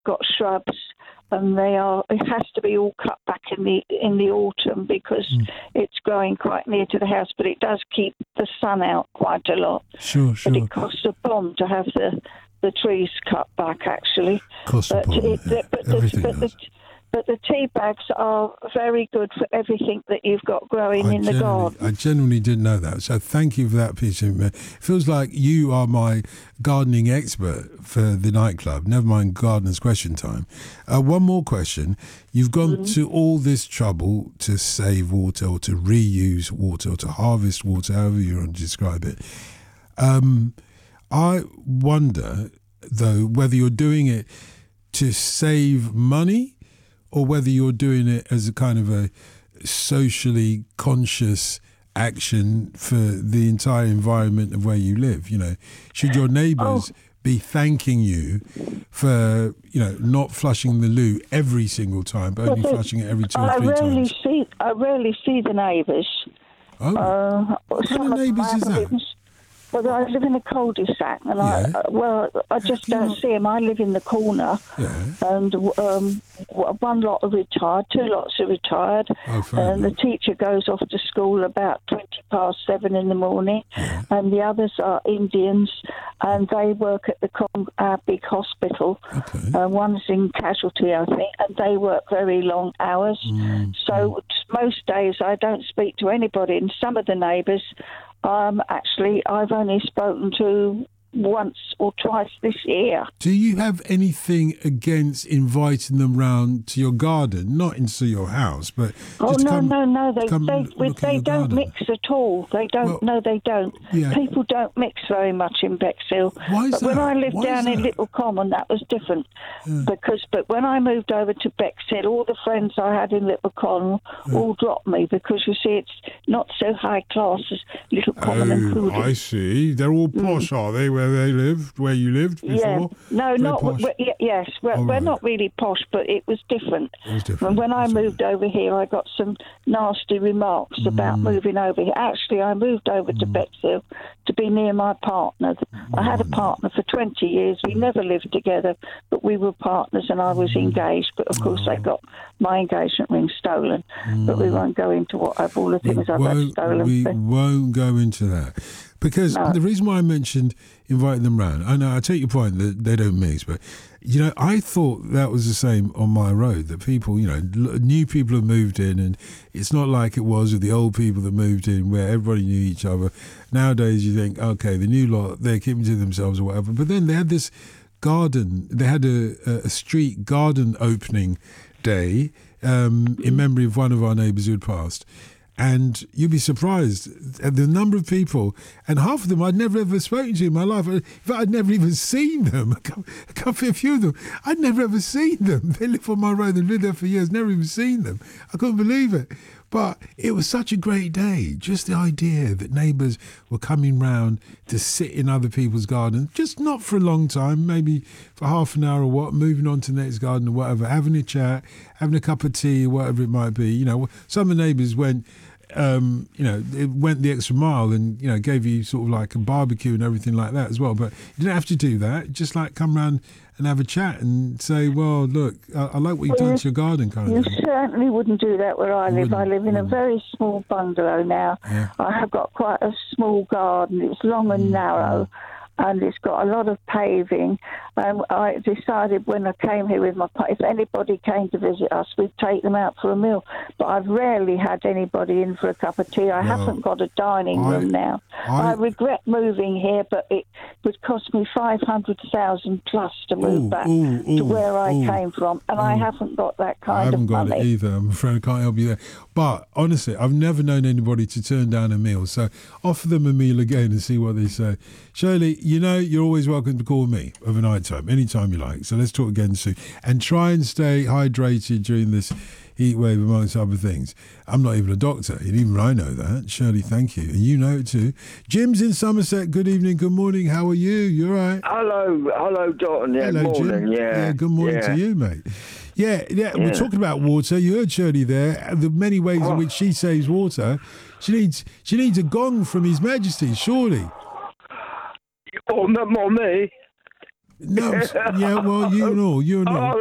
got shrubs, and it has to be all cut back in the autumn because it's growing quite near to the house, but it does keep the sun out quite a lot. Sure. But it costs a bomb to have the trees cut back, actually. Costs a bomb. But the tea bags are very good for everything that you've got growing in the garden. I genuinely didn't know that. So thank you for that piece of information. It feels like you are my gardening expert for the nightclub. Never mind gardener's question time. One more question. You've gone to all this trouble to save water or to reuse water or to harvest water, however you want to describe it. I wonder, though, whether you're doing it to save money or whether you're doing it as a kind of a socially conscious action for the entire environment of where you live. Should your neighbours be thanking you for, not flushing the loo every single time, but only flushing it every 2 or 3 times? I rarely see the neighbours. Oh, what kind of neighbours is that? Well, I live in a cul-de-sac, and I just don't see them. I live in the corner, and one lot are retired, 2 lots are retired, and the teacher goes off to school about 7:20 in the morning, and the others are Indians, and they work at our big hospital. One's in casualty, I think, and they work very long hours. So most days I don't speak to anybody, and some of the neighbours, actually, I've only spoken to once or twice this year. Do you have anything against inviting them round to your garden? Not into your house, but no. They don't mix at all. They don't. No, they don't. Yeah. People don't mix very much in Bexhill. Why is but that? When I lived down in Little Common, that was different. But when I moved over to Bexhill, all the friends I had in Little Common all dropped me because, you see, it's not so high class as Little Common and Cruden. I see. They're all posh, are they? Where they lived, where you lived before? Yeah. No, not yes. We're not really posh, but it was different. And when I moved over here, I got some nasty remarks about moving over here. Actually, I moved over to Bexhill to be near my partner. I had a partner for 20 years. We never lived together, but we were partners, and I was engaged. But of course, I got my engagement ring stolen. But we won't go into all the things I've had stolen. We won't go into that. Because the reason why I mentioned inviting them round, I know, I take your point that they don't mix, but, I thought that was the same on my road, that people, new people have moved in, and it's not like it was with the old people that moved in where everybody knew each other. Nowadays you think, okay, the new lot, they're keeping to themselves or whatever. But then they had this garden, they had a street garden opening day in memory of one of our neighbours who had passed. And you'd be surprised at the number of people, and half of them I'd never ever spoken to in my life. In fact, I'd never even seen them. A few of them, I'd never ever seen them. They live on my road, they've lived there for years, never even seen them. I couldn't believe it. But it was such a great day. Just the idea that neighbours were coming round to sit in other people's gardens, just not for a long time, maybe for half an hour or what, moving on to the next garden or whatever, having a chat, having a cup of tea or whatever it might be. Some of the neighbours went, it went the extra mile and, gave you sort of like a barbecue and everything like that as well. But you didn't have to do that. Just like come round and have a chat and say, well, look, I like what you've done to your garden kind of thing. You certainly wouldn't do that where I live. I live in a very small bungalow now. Yeah. I have got quite a small garden. It's long and narrow. And it's got a lot of paving. I decided when I came here with my partner, if anybody came to visit us, we'd take them out for a meal. But I've rarely had anybody in for a cup of tea. I haven't got a dining room now. I regret moving here, but it would cost me $500,000 plus to move back to where I came from. And I haven't got that kind of money. I haven't got it either. I'm afraid I can't help you there. But honestly, I've never known anybody to turn down a meal. So offer them a meal again and see what they say. Shirley, you're always welcome to call me overnight time, anytime you like. So let's talk again soon. And try and stay hydrated during this heat wave, amongst other things. I'm not even a doctor, and even I know that. Shirley, thank you. And you know it too. Jim's in Somerset. Good evening, good morning. How are you? You all right? Hello, Dalton. Yeah, hello, morning. Jim. Yeah, good morning to you, mate. Yeah, we're talking about water. You heard Shirley there. The many ways in which she saves water. She needs a gong from His Majesty, surely. Oh, me? No, yeah, well, you and all.